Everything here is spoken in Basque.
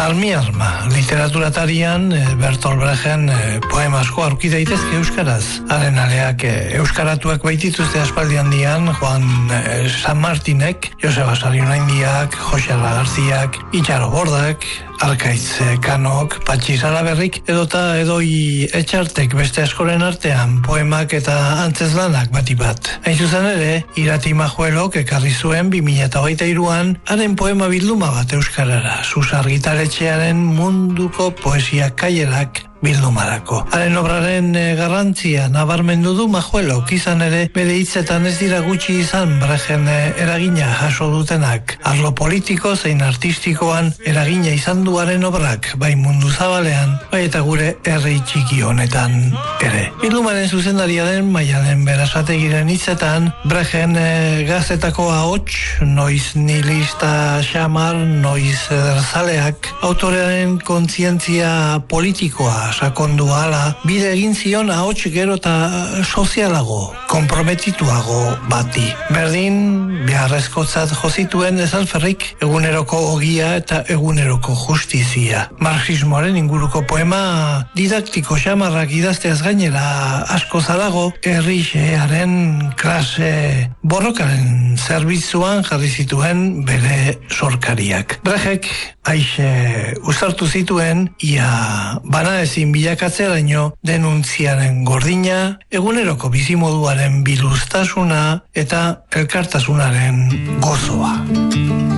Arma, literaturatarian Bertolt Brechten poema asko aurki daitezke euskaraz. Haren aleak euskaratuak baitituzte aspaldi handian, Juan San Martinek, Joseba Sarrionaindiak, Jose Garziak, Itxaro Bordak, Arkaitz Kanok, Patxi Salaberrik, edota Edoi Etxartek beste askoren artean poemak eta antzezlanak bati bat. Hain zuzen ere, Irati Majuelok ekarri zuen 2023an haren poema bilduma bat euskarara, Sus Argitaletxearen munduko poesia kailerak bildumarako. Haren obraren garrantzia nabarmendu du Majuelok, izan ere bere hitzetan ez dira gutxi izan Brechten eragina jaso dutenak. Arlo politiko zein artistikoan eragina izan duaren obrak, bai mundu zabalean, bai eta gure herri txiki honetan ere. Bildumaren zuzendaria den Maialen Berasategiren hitzetan, Brechten gaztetako ahots, noiz nihilista xamar, noiz ederzaleak, autorearen kontzientzia politikoa sakondu ala, bide egin zion ahots gero eta sozialago, komprometituago bati. Berdin, beharrezkotzat jozituen ezalferrik eguneroko ogia eta eguneroko justizia. Marxismoaren inguruko poema didaktiko xamarrak idazteaz gainera asko zadago, herrixearen klase borrokaren zerbitzuan jarri zituen bere sorkariak. Brechtek aixe uzartu zituen, ia bana ezin bilakatzeraino denuntziaren gordina, eguneroko bizimoduaren biluztasuna eta elkartasunaren gozoa.